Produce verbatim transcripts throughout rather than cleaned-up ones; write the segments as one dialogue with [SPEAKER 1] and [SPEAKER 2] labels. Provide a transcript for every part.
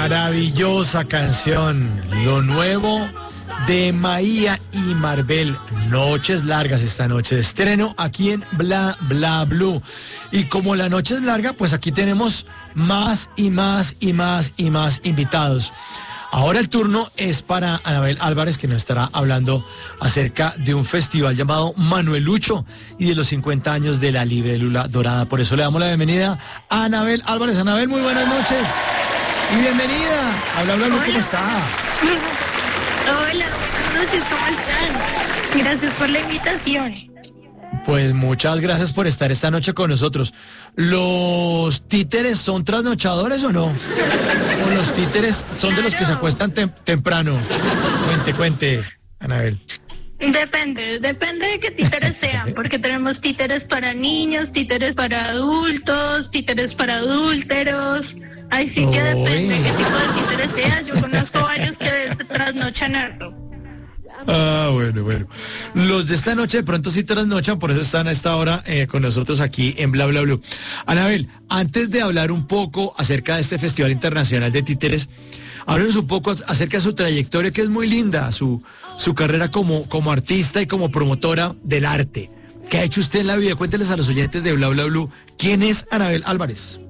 [SPEAKER 1] Maravillosa canción, lo nuevo de Maía y Marvel, Noches Largas, esta noche de estreno aquí en Bla Bla Blue. Y como la noche es larga, pues aquí tenemos más y más y más y más invitados. Ahora el turno es para Anabel Álvarez, que nos estará hablando acerca de un festival llamado Manuelucho y de los cincuenta años de la libélula dorada. Por eso le damos la bienvenida a Anabel Álvarez. Anabel, muy buenas noches y bienvenida. Habla, habla,
[SPEAKER 2] Hola.
[SPEAKER 1] ¿cómo está?
[SPEAKER 2] Hola, buenas noches, ¿cómo están? Gracias por la invitación.
[SPEAKER 1] Pues muchas gracias por estar esta noche con nosotros. ¿Los títeres son trasnochadores o no? ¿O los títeres son de los que se acuestan tem- temprano? Cuente, cuente, Anabel.
[SPEAKER 2] Depende, depende de qué títeres sean, porque tenemos títeres para niños, títeres para adultos, títeres para adúlteros. Ahí sí que depende de qué tipo de títeres sea. Yo conozco varios que se trasnochan harto.
[SPEAKER 1] Ah, bueno, bueno. Los de esta noche de pronto sí trasnochan, por eso están a esta hora eh, con nosotros aquí en Bla Bla Blue. Anabel, antes de hablar un poco acerca de este Festival Internacional de Títeres, háblenos un poco acerca de su trayectoria, que es muy linda, su, su carrera como, como artista y como promotora del arte. ¿Qué ha hecho usted en la vida? Cuénteles a los oyentes de Bla Bla Blue, ¿quién es Anabel Álvarez?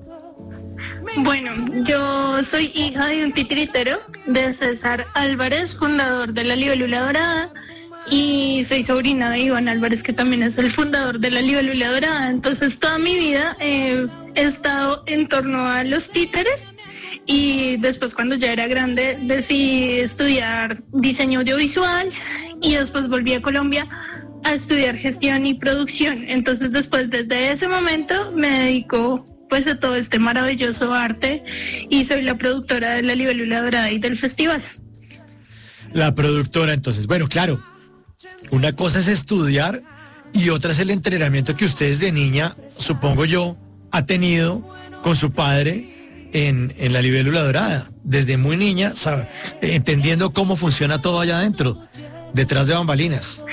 [SPEAKER 2] Bueno, yo soy hija de un titiritero, de César Álvarez, fundador de la Libélula Dorada, y soy sobrina de Iván Álvarez, que también es el fundador de la Libélula Dorada. Entonces toda mi vida eh, he estado en torno a los títeres, y después, cuando ya era grande, decidí estudiar diseño audiovisual y después volví a Colombia a estudiar gestión y producción. Entonces después, desde ese momento, me dedico pues a todo este maravilloso arte y soy la productora de la Libélula Dorada y del festival.
[SPEAKER 1] La productora, entonces. Bueno, claro, una cosa es estudiar y otra es el entrenamiento que usted desde niña, supongo yo, ha tenido con su padre en, en la Libélula Dorada. Desde muy niña, sabe, entendiendo cómo funciona todo allá adentro, detrás de bambalinas.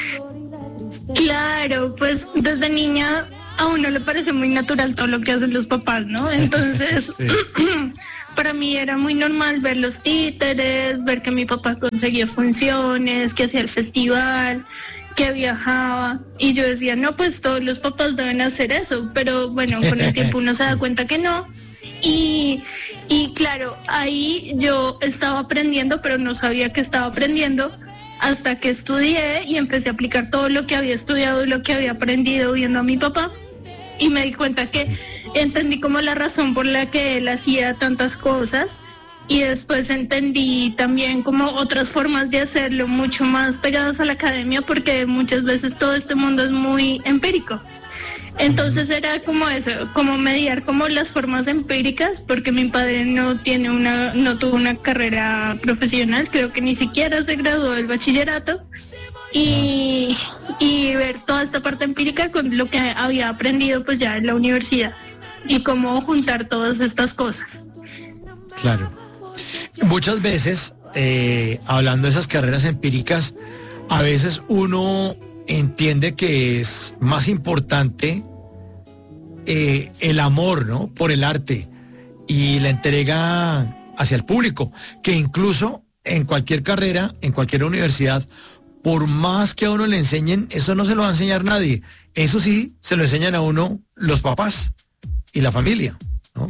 [SPEAKER 2] Claro, pues desde niña a uno le parece muy natural todo lo que hacen los papás, ¿no? Entonces, sí. Para mí era muy normal ver los títeres, ver que mi papá conseguía funciones, que hacía el festival, que viajaba, y yo decía, no, pues todos los papás deben hacer eso, pero bueno, con el tiempo uno se da cuenta que no, y, y claro, ahí yo estaba aprendiendo, pero no sabía que estaba aprendiendo, hasta que estudié y empecé a aplicar todo lo que había estudiado y lo que había aprendido viendo a mi papá, y me di cuenta que entendí como la razón por la que él hacía tantas cosas, y después entendí también como otras formas de hacerlo mucho más pegadas a la academia, porque muchas veces todo este mundo es muy empírico. Entonces era como eso, como mediar como las formas empíricas, porque mi padre no tiene una, no tuvo una carrera profesional, creo que ni siquiera se graduó del bachillerato, y, y ver toda esta parte empírica con lo que había aprendido pues ya en la universidad, y cómo juntar todas estas cosas.
[SPEAKER 1] Claro. Muchas veces, eh, hablando de esas carreras empíricas, a veces uno entiende que es más importante eh, el amor, ¿no?, por el arte y la entrega hacia el público, que incluso en cualquier carrera, en cualquier universidad, por más que a uno le enseñen, eso no se lo va a enseñar nadie. Eso sí, se lo enseñan a uno los papás y la familia, ¿no?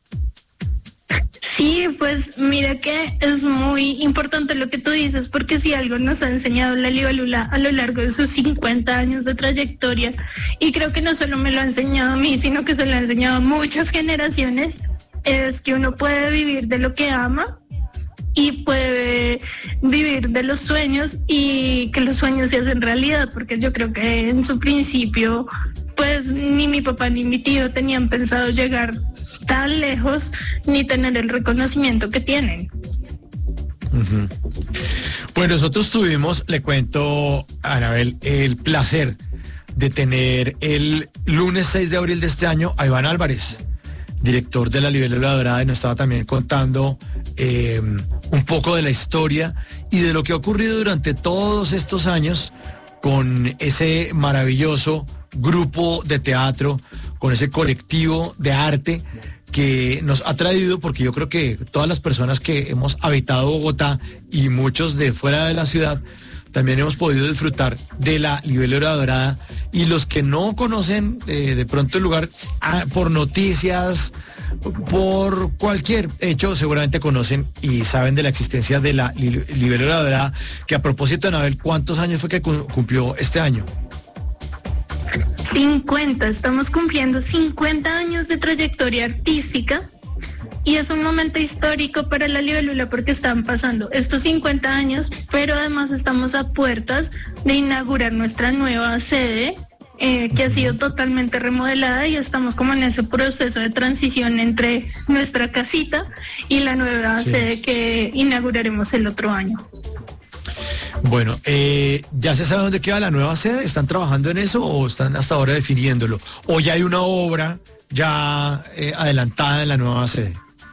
[SPEAKER 2] Sí, pues mira que es muy importante lo que tú dices, porque si algo nos ha enseñado la Libélula a lo largo de sus cincuenta años de trayectoria, y creo que no solo me lo ha enseñado a mí, sino que se lo ha enseñado a muchas generaciones, es que uno puede vivir de lo que ama y puede vivir de los sueños, y que los sueños se hacen realidad, porque yo creo que en su principio pues ni mi papá ni mi tío tenían pensado llegar tan lejos ni tener el reconocimiento que tienen.
[SPEAKER 1] Uh-huh. Pues nosotros tuvimos, le cuento, Anabel, el placer de tener el lunes seis de abril de este año a Iván Álvarez, director de la Libélula Dorada, y nos estaba también contando eh, un poco de la historia y de lo que ha ocurrido durante todos estos años con ese maravilloso grupo de teatro, con ese colectivo de arte que nos ha traído, porque yo creo que todas las personas que hemos habitado Bogotá y muchos de fuera de la ciudad, también hemos podido disfrutar de la Libélula Dorada, y los que no conocen eh, de pronto el lugar ah, por noticias, por cualquier hecho, seguramente conocen y saben de la existencia de la Libélula Dorada, que a propósito, Anabel, ¿cuántos años fue que cumplió este año?
[SPEAKER 2] cincuenta, estamos cumpliendo cincuenta años de trayectoria artística. Y es un momento histórico para la Libélula porque están pasando estos cincuenta años, pero además estamos a puertas de inaugurar nuestra nueva sede, eh, que ha sido totalmente remodelada, y estamos como en ese proceso de transición entre nuestra casita y la nueva sí. sede que inauguraremos el otro año.
[SPEAKER 1] Bueno, eh, ¿ya se sabe dónde queda la nueva sede? ¿Están trabajando en eso o están hasta ahora definiéndolo? ¿O ya hay una obra ya eh, adelantada en la nueva sede?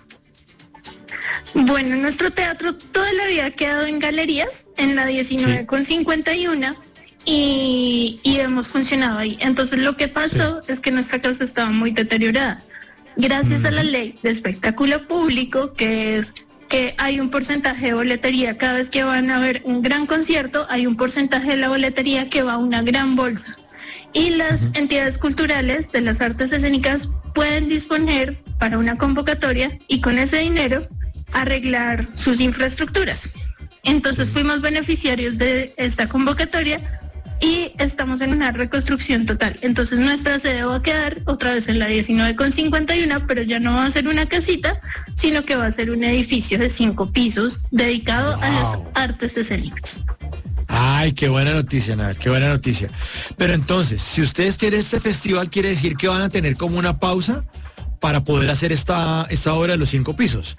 [SPEAKER 2] Bueno, nuestro teatro toda la vida ha quedado en galerías, en la diecinueve con cincuenta y uno, y, y hemos funcionado ahí. Entonces lo que pasó sí. es que nuestra casa estaba muy deteriorada. Gracias mm. a la ley de espectáculo público, que es que hay un porcentaje de boletería, cada vez que van a ver un gran concierto, hay un porcentaje de la boletería que va a una gran bolsa. Y las uh-huh. entidades culturales de las artes escénicas pueden disponer para una convocatoria y con ese dinero arreglar sus infraestructuras. Entonces fuimos beneficiarios de esta convocatoria y estamos en una reconstrucción total. Entonces nuestra sede va a quedar otra vez en la diecinueve con cincuenta y uno, pero ya no va a ser una casita, sino que va a ser un edificio de cinco pisos dedicado wow. a las artes escénicas.
[SPEAKER 1] Ay, qué buena noticia, Nada, qué buena noticia. Pero entonces, si ustedes tienen este festival, ¿quiere decir que van a tener como una pausa para poder hacer esta, esta obra de los cinco pisos?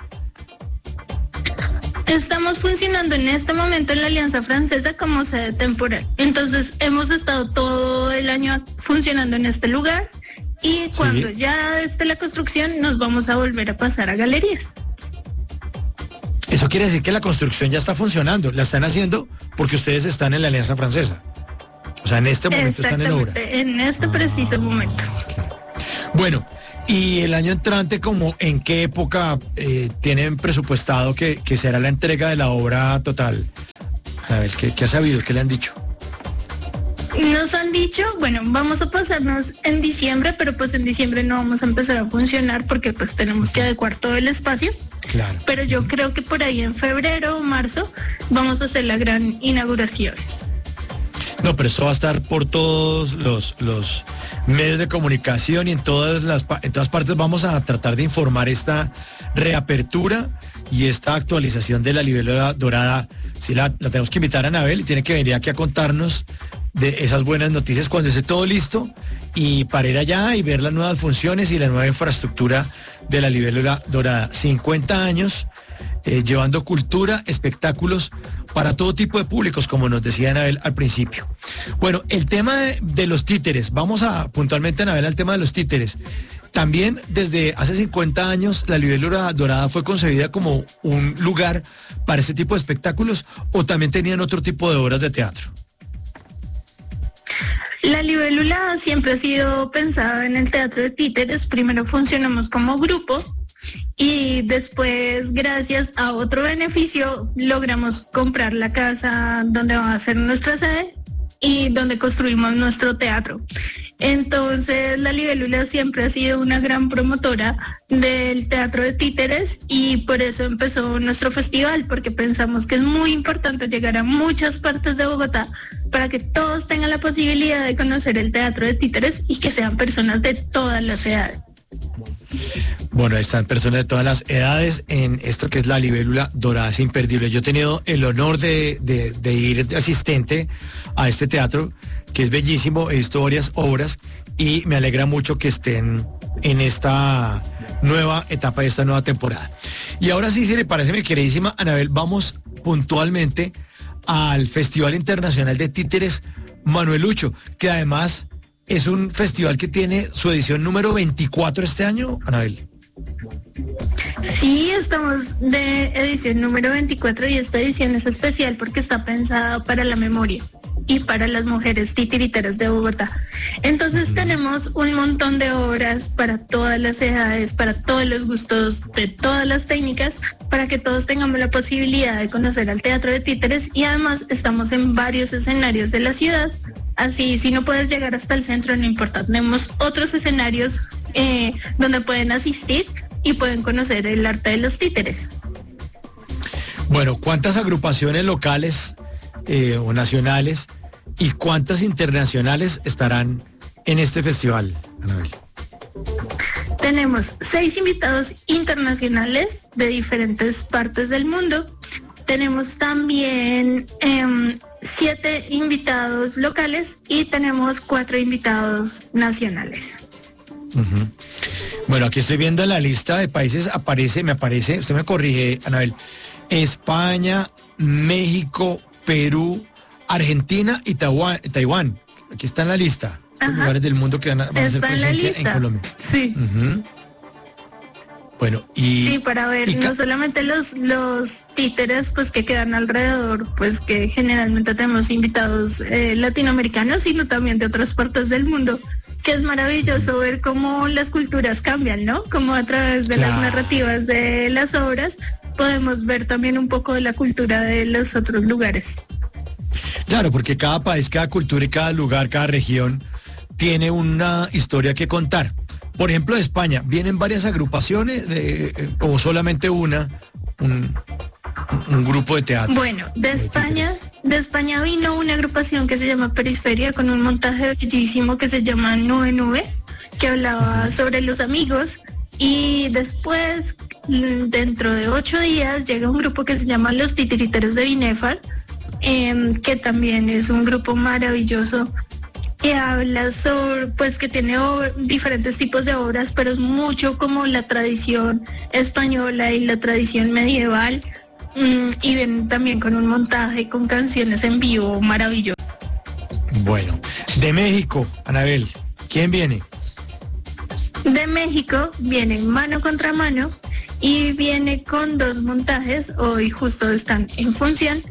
[SPEAKER 2] Estamos funcionando en este momento en la Alianza Francesa como sede temporal. Entonces hemos estado todo el año funcionando en este lugar, y cuando sí. ya esté la construcción nos vamos a volver a pasar a galerías.
[SPEAKER 1] Eso quiere decir que la construcción ya está funcionando, la están haciendo porque ustedes están en la Alianza Francesa. O sea, en este momento están en obra.
[SPEAKER 2] En este ah, preciso momento.
[SPEAKER 1] Okay. Bueno, y el año entrante, ¿como en qué época eh, tienen presupuestado que, que será la entrega de la obra total? A ver, ¿qué, qué ha sabido? ¿Qué le han dicho?
[SPEAKER 2] Nos han dicho, bueno, vamos a pasarnos en diciembre, pero pues en diciembre no vamos a empezar a funcionar porque pues tenemos que adecuar todo el espacio.
[SPEAKER 1] Claro.
[SPEAKER 2] Pero yo creo que por ahí en febrero o marzo vamos a hacer la gran inauguración.
[SPEAKER 1] No, pero esto va a estar por todos los, los medios de comunicación, y en todas las en todas partes vamos a tratar de informar esta reapertura y esta actualización de la Libélula Dorada. Sí, la, la tenemos que invitar a Anabel y tiene que venir aquí a contarnos de esas buenas noticias cuando esté todo listo, y para ir allá y ver las nuevas funciones y la nueva infraestructura de la Libélula Dorada. cincuenta años eh, llevando cultura, espectáculos para todo tipo de públicos, como nos decía Anabel al principio. Bueno, el tema de, de los títeres, vamos a puntualmente, Anabel, al tema de los títeres. También desde hace cincuenta años la Libélula Dorada fue concebida como un lugar para este tipo de espectáculos, ¿o también tenían otro tipo de obras de teatro?
[SPEAKER 2] La Libélula siempre ha sido pensada en el teatro de títeres. Primero funcionamos como grupo y después, gracias a otro beneficio, logramos comprar la casa donde va a ser nuestra sede y donde construimos nuestro teatro. Entonces la Libélula siempre ha sido una gran promotora del teatro de títeres, y por eso empezó nuestro festival, porque pensamos que es muy importante llegar a muchas partes de Bogotá para que todos tengan la posibilidad de conocer el teatro de títeres y que sean personas de todas las edades.
[SPEAKER 1] Bueno, están personas de todas las edades en esto que es la Libélula Dorada, es imperdible. Yo he tenido el honor de, de, de ir de asistente a este teatro, que es bellísimo, he visto varias obras y me alegra mucho que estén en esta nueva etapa, de esta nueva temporada. Y ahora sí, si le parece, mi queridísima Anabel, vamos puntualmente al Festival Internacional de Títeres Manuelucho, que además es un festival que tiene su edición número veinticuatro este año, Anabel.
[SPEAKER 2] Sí, estamos de edición número veinticuatro, y esta edición es especial porque está pensada para la memoria. y para las mujeres titiriteras de Bogotá. Entonces uh-huh. tenemos un montón de obras para todas las edades, para todos los gustos, de todas las técnicas, para que todos tengamos la posibilidad de conocer al teatro de títeres, y además estamos en varios escenarios de la ciudad. Así, si no puedes llegar hasta el centro, no importa, tenemos otros escenarios eh, donde pueden asistir y pueden conocer el arte de los títeres.
[SPEAKER 1] Bueno, ¿cuántas agrupaciones locales eh, o nacionales y cuántas internacionales estarán en este festival, Anabel?
[SPEAKER 2] Tenemos seis invitados internacionales de diferentes partes del mundo. Tenemos también eh, siete invitados locales y tenemos cuatro invitados nacionales.
[SPEAKER 1] Uh-huh. Bueno, aquí estoy viendo en la lista de países, aparece, me aparece, usted me corrige, Anabel, España, México, Perú, Argentina y Taiwán. Taiwán. Aquí está en la lista. Los lugares del mundo que van a, van a hacer presencia en, en Colombia.
[SPEAKER 2] Sí.
[SPEAKER 1] Uh-huh. Bueno, y...
[SPEAKER 2] Sí, para ver, no solamente los, los títeres pues que quedan alrededor, pues que generalmente tenemos invitados eh, latinoamericanos, sino también de otras partes del mundo, que es maravilloso ver cómo las culturas cambian, ¿no? Como a través de claro. las narrativas de las obras podemos ver también un poco de la cultura de los otros lugares.
[SPEAKER 1] Claro, porque cada país, cada cultura y cada lugar, cada región tiene una historia que contar. Por ejemplo, de España, ¿vienen varias agrupaciones de, o solamente una, un, un grupo de teatro?
[SPEAKER 2] Bueno, de España, de España vino una agrupación que se llama Perisferia con un montaje bellísimo que se llama Nube Nube, que hablaba sobre los amigos, y después, dentro de ocho días, llega un grupo que se llama Los Titiriteros de Binefar, eh, que también es un grupo maravilloso, que habla sobre, pues que tiene ob- diferentes tipos de obras, pero es mucho como la tradición española y la tradición medieval, mmm, y ven también con un montaje con canciones en vivo maravilloso.
[SPEAKER 1] Bueno, de México, Anabel, ¿quién viene?
[SPEAKER 2] De México viene Mano contra Mano y viene con dos montajes, hoy justo están en función.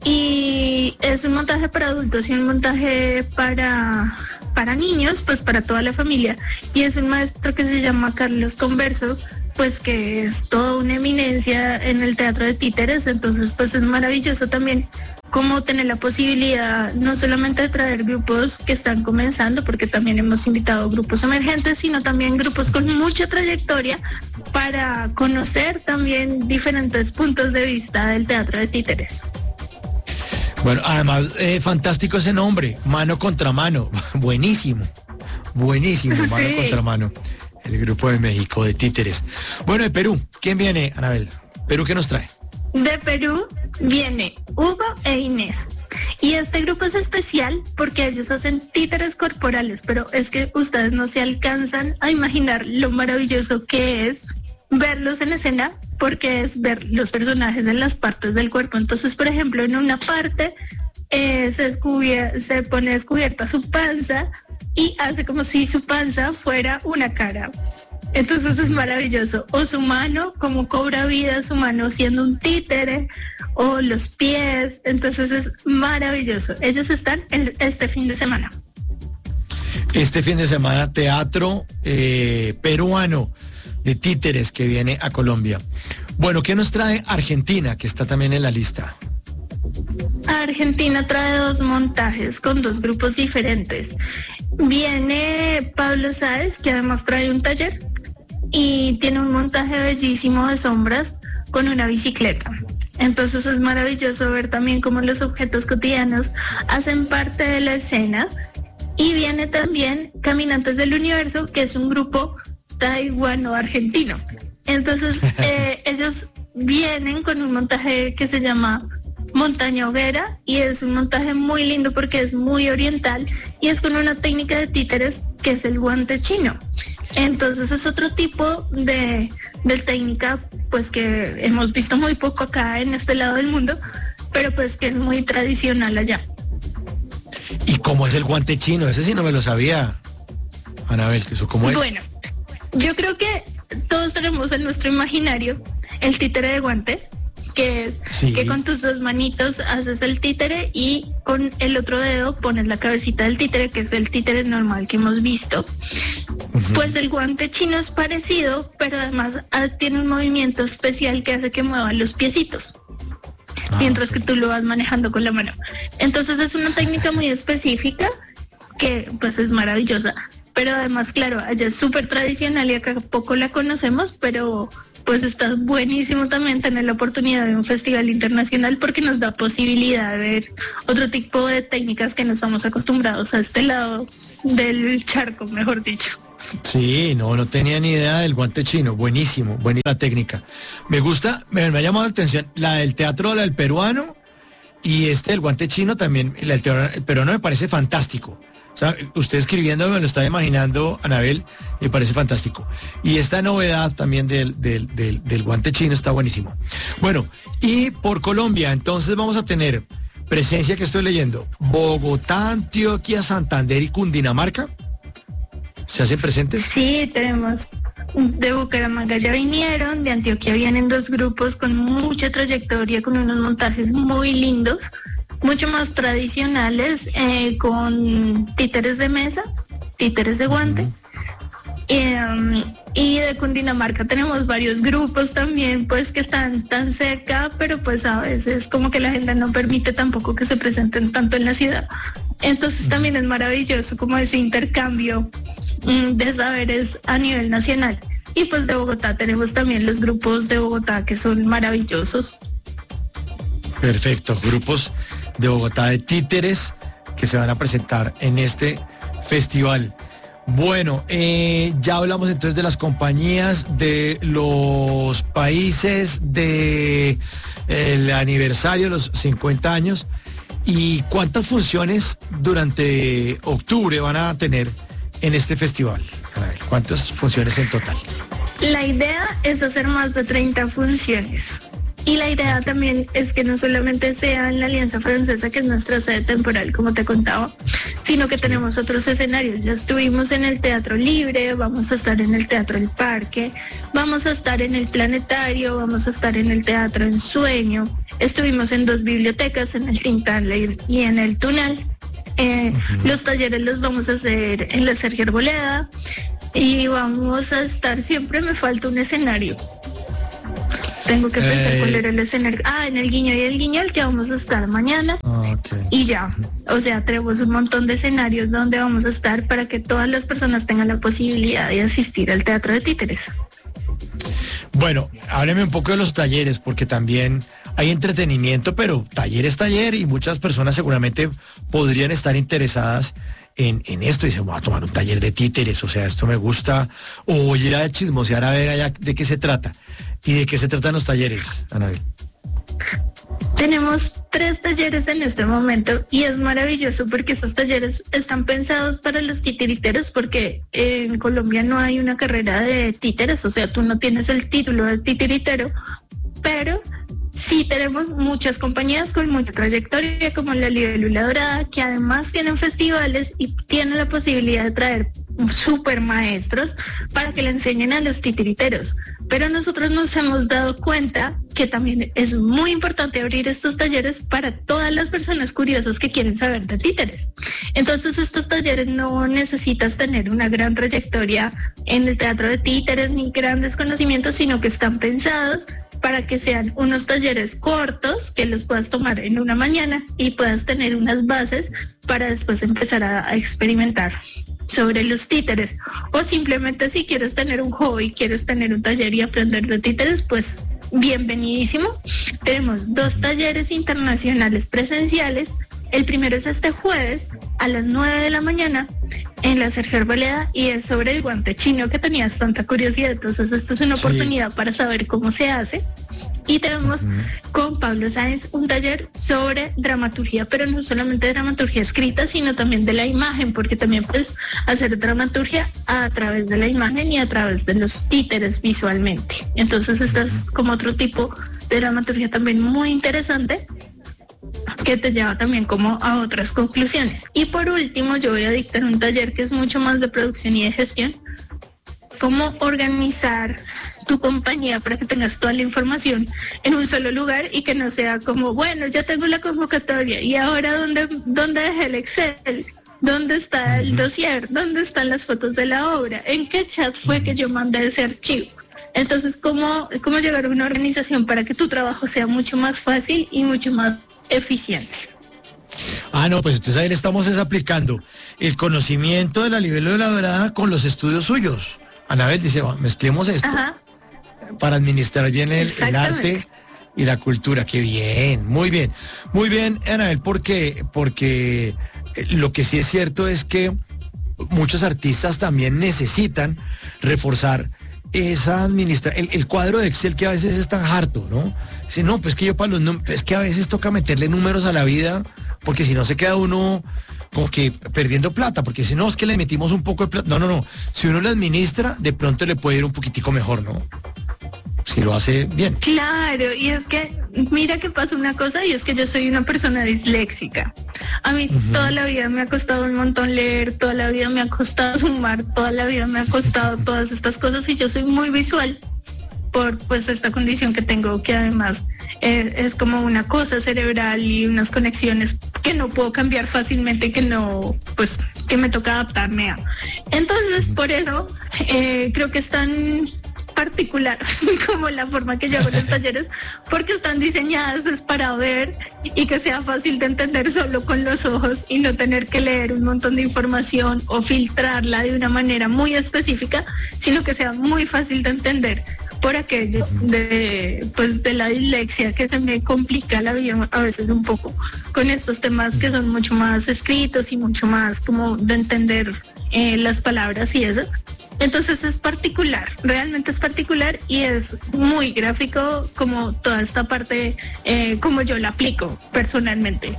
[SPEAKER 2] Y es un montaje para adultos y un montaje para, para niños, pues para toda la familia. Y es un maestro que se llama Carlos Converso, pues que es toda una eminencia en el teatro de títeres. Entonces pues es maravilloso también como tener la posibilidad no solamente de traer grupos que están comenzando, porque también hemos invitado grupos emergentes, sino también grupos con mucha trayectoria para conocer también diferentes puntos de vista del teatro de títeres.
[SPEAKER 1] Bueno, además, eh, fantástico ese nombre, Mano contra Mano, buenísimo, buenísimo, Mano sí. contra Mano, el grupo de México de títeres. Bueno, de Perú, ¿quién viene, Anabel? ¿Perú qué nos trae?
[SPEAKER 2] De Perú viene Hugo e Inés, y este grupo es especial porque ellos hacen títeres corporales, pero es que ustedes no se alcanzan a imaginar lo maravilloso que es verlos en escena, porque es ver los personajes en las partes del cuerpo. Entonces, por ejemplo, en una parte eh, se, descubier- se pone descubierta su panza y hace como si su panza fuera una cara. Entonces es maravilloso. O su mano, como cobra vida su mano siendo un títere, o los pies. Entonces es maravilloso. Ellos están en este fin de semana.
[SPEAKER 1] Este fin de semana, teatro eh, peruano de títeres que viene a Colombia. Bueno, ¿qué nos trae Argentina, que está también en la lista?
[SPEAKER 2] Argentina trae dos montajes con dos grupos diferentes. Viene Pablo Sáez, que además trae un taller, y tiene un montaje bellísimo de sombras con una bicicleta. Entonces es maravilloso ver también cómo los objetos cotidianos hacen parte de la escena. Y viene también Caminantes del Universo, que es un grupo taiwano-argentino. Entonces eh, ellos vienen con un montaje que se llama Montaña Hoguera, y es un montaje muy lindo porque es muy oriental y es con una técnica de títeres que es el guante chino. Entonces es otro tipo de, de técnica pues que hemos visto muy poco acá en este lado del mundo, pero pues que es muy tradicional allá.
[SPEAKER 1] ¿Y cómo es el guante chino? Ese sí no me lo sabía, Anabel, ¿eso cómo es?
[SPEAKER 2] Bueno, yo creo que todos tenemos en nuestro imaginario el títere de guante, que es
[SPEAKER 1] Sí.
[SPEAKER 2] que con tus dos manitos haces el títere y con el otro dedo pones la cabecita del títere, que es el títere normal que hemos visto.
[SPEAKER 1] Ujú.
[SPEAKER 2] Pues el guante chino es parecido, pero además ah, tiene un movimiento especial que hace que muevan los piecitos,
[SPEAKER 1] Ah,
[SPEAKER 2] mientras
[SPEAKER 1] ok.
[SPEAKER 2] que tú lo vas manejando con la mano. Entonces es una técnica muy específica que pues es maravillosa, pero además, claro, allá es súper tradicional y acá poco la conocemos, pero pues está buenísimo también tener la oportunidad de un festival internacional porque nos da posibilidad de ver otro tipo de técnicas que no estamos acostumbrados a este lado del charco, mejor dicho.
[SPEAKER 1] Sí, no, no tenía ni idea del guante chino. Buenísimo, buenísima la técnica. Me gusta, me, me ha llamado la atención la del teatro, la del peruano y este, el guante chino también, la del teatro, el peruano me parece fantástico. O sea, usted escribiendo me lo está imaginando, Anabel, me parece fantástico. Y esta novedad también del, del, del, del guante chino está buenísimo. Bueno, y por Colombia, entonces vamos a tener presencia que estoy leyendo, Bogotá, Antioquia, Santander y Cundinamarca. ¿Se hacen presentes?
[SPEAKER 2] Sí, tenemos de Bucaramanga ya vinieron, de Antioquia vienen dos grupos con mucha trayectoria, con unos montajes muy lindos, mucho más tradicionales, eh, con títeres de mesa, títeres de guante. Y, um, y de Cundinamarca tenemos varios grupos también, pues que están tan cerca, pero pues a veces como que la agenda no permite tampoco que se presenten tanto en la ciudad. Entonces también es maravilloso como ese intercambio mm, de saberes a nivel nacional. Y pues de Bogotá tenemos también los grupos de Bogotá que son maravillosos.
[SPEAKER 1] Perfecto, grupos de Bogotá de títeres que se van a presentar en este festival. Bueno, eh, ya hablamos entonces de las compañías, de los países, de el aniversario, los cincuenta años. ¿Y cuántas funciones durante octubre van a tener en este festival? A ver, ¿cuántas funciones en total?
[SPEAKER 2] La idea es hacer más de treinta funciones. Y la idea también es que no solamente sea en la Alianza Francesa, que es nuestra sede temporal, como te contaba, sino que tenemos otros escenarios. Ya estuvimos en el Teatro Libre, vamos a estar en el Teatro El Parque, vamos a estar en el Planetario, vamos a estar en el Teatro Ensueño. Estuvimos en dos bibliotecas, en el Tintán y en el Tunal. Eh, uh-huh. Los talleres los vamos a hacer en la Sergio Arboleda y vamos a estar, siempre me falta un escenario. Tengo que pensar eh, cuál era el escenario. Ah, en el Guiño y el Guiñol, que vamos a estar mañana.
[SPEAKER 1] Okay.
[SPEAKER 2] Y ya. O sea, tenemos un montón de escenarios donde vamos a estar para que todas las personas tengan la posibilidad de asistir al Teatro de Títeres.
[SPEAKER 1] Bueno, hábleme un poco de los talleres, porque también hay entretenimiento, pero taller es taller y muchas personas seguramente podrían estar interesadas en, en esto y dicen, voy a tomar un taller de títeres, o sea, esto me gusta, o ir a chismosear a ver allá de qué se trata. ¿Y de qué se tratan los talleres, Anabel?
[SPEAKER 2] Tenemos tres talleres en este momento y es maravilloso porque esos talleres están pensados para los titiriteros porque en Colombia no hay una carrera de títeres, o sea, tú no tienes el título de titiritero, pero sí tenemos muchas compañías con mucha trayectoria como la Libélula Dorada, que además tienen festivales y tienen la posibilidad de traer super maestros para que le enseñen a los titiriteros. Pero nosotros nos hemos dado cuenta que también es muy importante abrir estos talleres para todas las personas curiosas que quieren saber de títeres. Entonces estos talleres no necesitas tener una gran trayectoria en el teatro de títeres ni grandes conocimientos, sino que están pensados para que sean unos talleres cortos que los puedas tomar en una mañana y puedas tener unas bases para después empezar a, a experimentar sobre los títeres. O simplemente si quieres tener un hobby, quieres tener un taller y aprender de títeres, pues bienvenidísimo. Tenemos dos talleres internacionales presenciales. El primero es este jueves a las nueve de la mañana en la Sergio Arboleda y es sobre el guante chino que tenías tanta curiosidad. Entonces esto es una sí. oportunidad para saber cómo se hace. Y tenemos uh-huh. con Pablo Sáenz un taller sobre dramaturgia, pero no solamente dramaturgia escrita, sino también de la imagen, porque también puedes hacer dramaturgia a través de la imagen y a través de los títeres visualmente. Entonces esto es como otro tipo de dramaturgia también muy interesante, que te lleva también como a otras conclusiones. Y por último, yo voy a dictar un taller que es mucho más de producción y de gestión, cómo organizar tu compañía para que tengas toda la información en un solo lugar y que no sea como, bueno, ya tengo la convocatoria y ahora dónde, dónde dejé el Excel, dónde está el dossier, dónde están las fotos de la obra, en qué chat fue que yo mandé ese archivo. Entonces, ¿cómo, cómo llegar a una organización para que tu trabajo sea mucho más fácil y mucho más eficiente?
[SPEAKER 1] Ah, no, pues entonces ahí le estamos es aplicando el conocimiento de la libélula dorada con los estudios suyos. Anabel dice, mezclemos esto. Ajá. Para administrar bien el, el arte y la cultura. Qué bien, muy bien. Muy bien, Anabel, porque, porque lo que sí es cierto es que muchos artistas también necesitan reforzar esa administra el, el cuadro de Excel que a veces es tan harto, ¿no? Dice, no, pues que yo para los números, es que a veces toca meterle números a la vida, porque si no se queda uno como que perdiendo plata, porque si no es que le metimos un poco de plata. No, no, no. Si uno lo administra, de pronto le puede ir un poquitico mejor, ¿no? Si lo hace bien.
[SPEAKER 2] Claro, y es que, mira que pasa una cosa, y es que yo soy una persona disléxica. A mí uh-huh. toda la vida me ha costado un montón leer, toda la vida me ha costado sumar, toda la vida me ha costado todas estas cosas, y yo soy muy visual por pues esta condición que tengo, que además es, es como una cosa cerebral y unas conexiones que no puedo cambiar fácilmente, que no, pues que me toca adaptarme a. Entonces, por eso eh, creo que es tan particular como la forma que yo hago los talleres, porque están diseñadas es para ver y que sea fácil de entender solo con los ojos y no tener que leer un montón de información o filtrarla de una manera muy específica, sino que sea muy fácil de entender, por aquello de pues de la dislexia, que se me complica la vida a veces un poco con estos temas que son mucho más escritos y mucho más como de entender eh, las palabras y eso. Entonces es particular, realmente es particular, y es muy gráfico como toda esta parte, eh, como yo la aplico personalmente.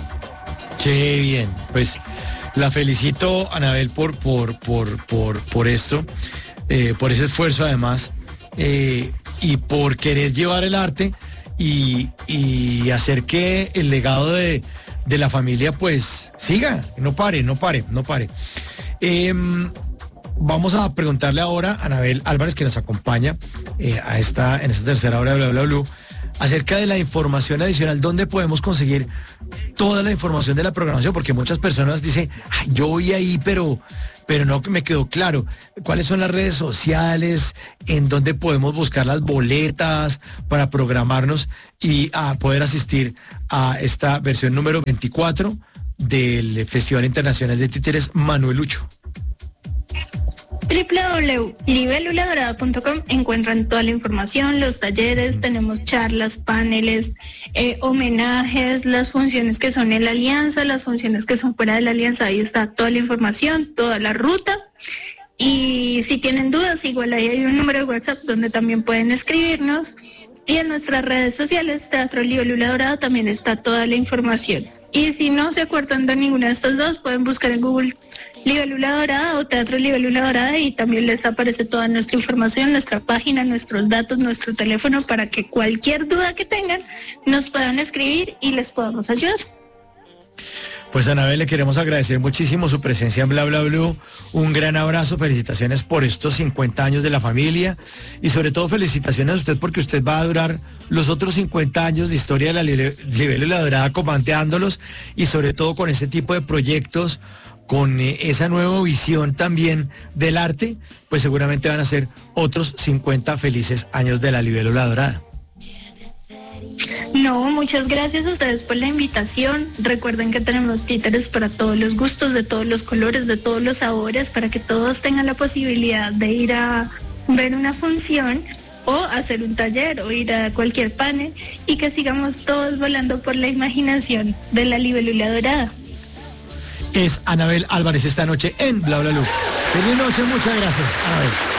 [SPEAKER 1] Qué bien, pues la felicito, Anabel, por, por, por, por, por esto, eh, por ese esfuerzo además, eh, y por querer llevar el arte y, y hacer que el legado de, de la familia pues siga, no pare, no pare, no pare. Eh, Vamos a preguntarle ahora a Anabel Álvarez, que nos acompaña eh, a esta, en esta tercera hora de Bla Bla Blue, acerca de la información adicional. ¿Dónde podemos conseguir toda la información de la programación? Porque muchas personas dicen, ay, yo voy ahí, pero, pero no me quedó claro. ¿Cuáles son las redes sociales? ¿En dónde podemos buscar las boletas para programarnos y a poder asistir a esta versión número veinticuatro del Festival Internacional de Títeres Manuel Lucho?
[SPEAKER 2] doble u doble u doble u punto libélula dorada punto com encuentran toda la información, los talleres, tenemos charlas, paneles, eh, homenajes, las funciones que son en la alianza, las funciones que son fuera de la alianza, ahí está toda la información, toda la ruta. Y si tienen dudas, igual ahí hay un número de WhatsApp donde también pueden escribirnos, y en nuestras redes sociales, Teatro Libélula Dorada, también está toda la información. Y si no se acuerdan de ninguna de estas dos, pueden buscar en Google Libélula Dorada o Teatro Libélula Dorada y también les aparece toda nuestra información, nuestra página, nuestros datos, nuestro teléfono, para que cualquier duda que tengan nos puedan escribir y les podamos ayudar.
[SPEAKER 1] Pues Anabel, le queremos agradecer muchísimo su presencia en Bla Bla Blue. Un gran abrazo, felicitaciones por estos cincuenta años de la familia y sobre todo felicitaciones a usted porque usted va a durar los otros cincuenta años de historia de la Libélula Dorada comandeándolos, y sobre todo con este tipo de proyectos, con eh, esa nueva visión también del arte, pues seguramente van a ser otros cincuenta felices años de la Libélula Dorada.
[SPEAKER 2] No, muchas gracias a ustedes por la invitación. Recuerden que tenemos títeres para todos los gustos, de todos los colores, de todos los sabores, para que todos tengan la posibilidad de ir a ver una función o hacer un taller o ir a cualquier panel, y que sigamos todos volando por la imaginación de la Libélula Dorada.
[SPEAKER 1] Es Anabel Álvarez esta noche en Bla Bla Blue. Feliz noche, muchas gracias, Anabel.